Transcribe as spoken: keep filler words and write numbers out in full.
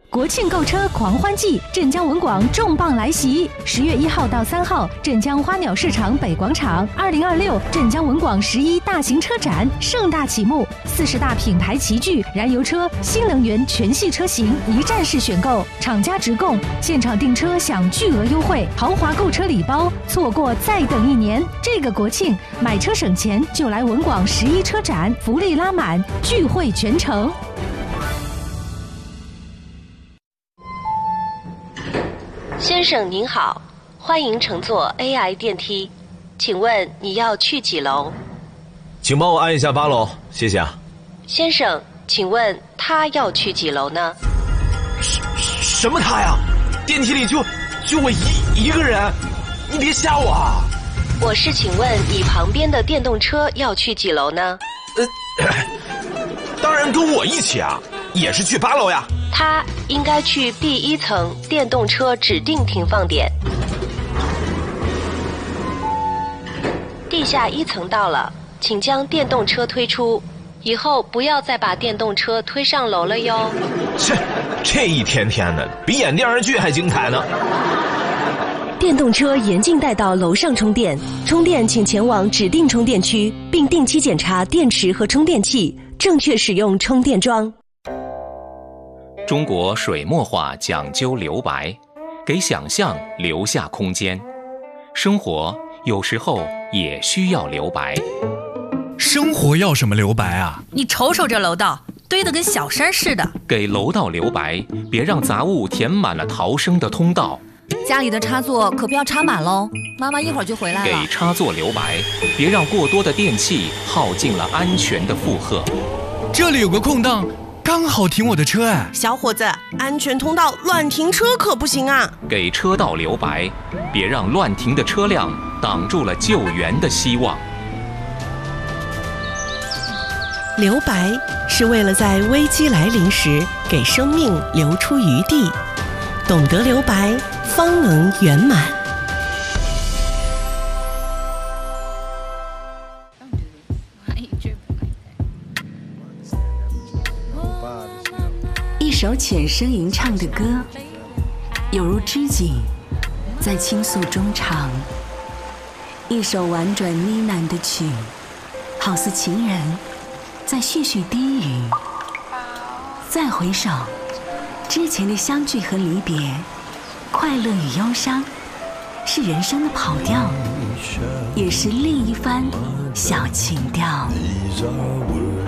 国庆购车狂欢季，镇江文广重磅来袭！十月一号到三号，镇江花鸟市场北广场，二零二六镇江文广十一大型车展盛大启幕，四十大品牌齐聚，燃油车、新能源全系车型一站式选购，厂家直供，现场订车享巨额优惠，豪华购车礼包，错过再等一年。这个国庆买车省钱，就来文广十一车展，福利拉满，聚会全城。 先生您好，欢迎乘坐 A I 电梯，请问你要去几楼？ 请帮我按一下八楼，谢谢啊。 先生，请问他要去几楼呢？ 什什么他呀？电梯里就就我一一个人，你别吓我啊！ 我是请问你旁边的电动车要去几楼呢？ 呃，当然跟我一起啊，也是去八楼呀。 他应该去第一层电动车指定停放点。地下一层到了，请将电动车推出，以后不要再把电动车推上楼了哟。 切，这一天天的比演电视剧还精彩呢。 电动车严禁带到楼上充电，充电请前往指定充电区，并定期检查电池和充电器，正确使用充电桩。 中国水墨画讲究留白，给想象留下空间。生活有时候也需要留白。 生活要什么留白啊？ 你瞅瞅这楼道，堆得跟小山似的。 给楼道留白，别让杂物填满了逃生的通道。 家里的插座可不要插满喽，妈妈一会儿就回来了。 给插座留白，别让过多的电器耗尽了安全的负荷。 这里有个空档，刚好停我的车哎！ 小伙子，安全通道乱停车可不行啊！ 给车道留白，别让乱停的车辆挡住了救援的希望。 留白是为了在危机来临时给生命留出余地，懂得留白，方能圆满。 一首浅声吟唱的歌，有如知己在倾诉衷肠；一首婉转呢喃的曲，好似情人在絮絮低语。再回首，之前的相聚和离别，快乐与忧伤，是人生的跑调，也是另一番小情调。